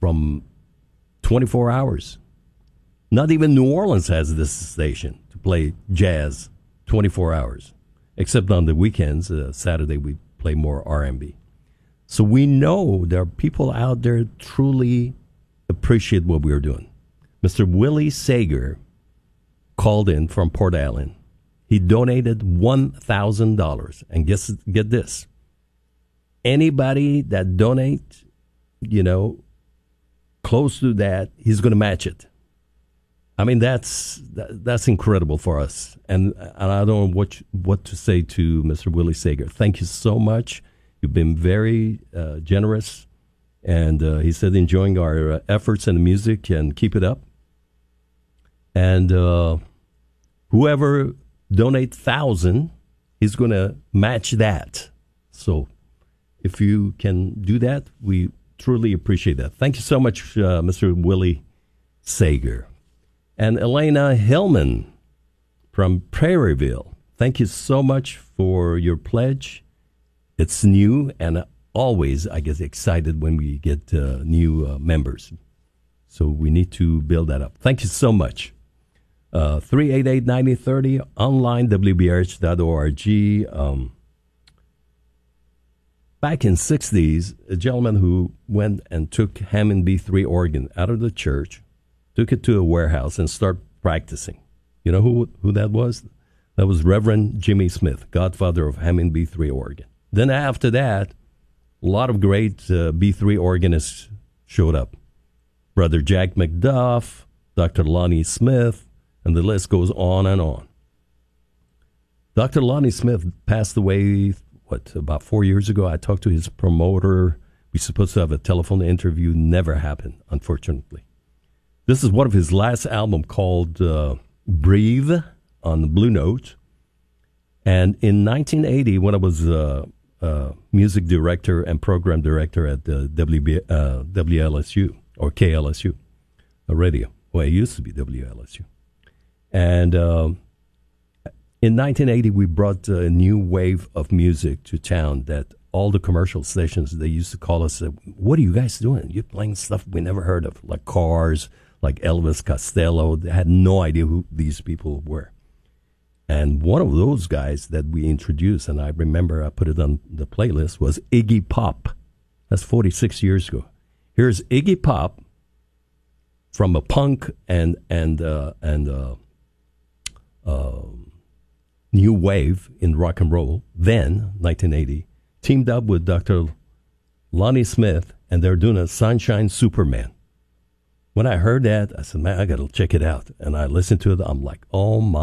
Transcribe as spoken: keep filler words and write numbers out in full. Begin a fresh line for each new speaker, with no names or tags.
from twenty-four hours. Not even New Orleans has this station to play jazz twenty-four hours, except on the weekends. Uh, Saturday we play more R and B. So we know there are people out there truly appreciate what we're doing. Mister Willie Sager called in from Port Allen. He donated one thousand dollars. And guess, get this. Anybody that donate, you know, close to that, he's going to match it. I mean, that's that, that's incredible for us. And, and I don't know what, what to say to Mister Willie Sager. Thank you so much. You've been very uh, generous. And uh, he said enjoying our uh, efforts and the music, and keep it up. And uh, whoever donate thousand, he's going to match that. So if you can do that, we truly appreciate that. Thank you so much, uh, Mister Willie Sager. And Elena Hillman from Prairieville, thank you so much for your pledge. It's new, and always I get excited when we get uh, new uh, members. So we need to build that up. Thank you so much. Uh, three eight eight, nine zero three zero, online, W B R H dot org. Um, back in the sixties, a gentleman who went and took Hammond B three organ out of the church, took it to a warehouse and started practicing. You know who who that was? That was Reverend Jimmy Smith, godfather of Hammond B three organ. Then after that, a lot of great uh, B three organists showed up. Brother Jack McDuff, Doctor Lonnie Smith, and the list goes on and on. Doctor Lonnie Smith passed away, what, about four years ago. I talked to his promoter. We were supposed to have a telephone interview. Never happened, unfortunately. This is one of his last albums called uh, Breathe on the Blue Note. And in nineteen eighty, when I was uh, uh, music director and program director at the W B, uh, W L S U, or K L S U, a radio. Well, it used to be W L S U. And uh, in nineteen eighty, we brought a new wave of music to town that all the commercial stations, they used to call us, what are you guys doing? You're playing stuff we never heard of, like Cars, like Elvis Costello. They had no idea who these people were. And one of those guys that we introduced, and I remember I put it on the playlist, was Iggy Pop. That's forty-six years ago. Here's Iggy Pop from a punk and and uh, and uh, uh, new wave in rock and roll. Then, nineteen eighty, teamed up with Doctor Lonnie Smith, and they're doing a Sunshine Superman. When I heard that, I said, man, I got to check it out. And I listened to it. I'm like, oh, my.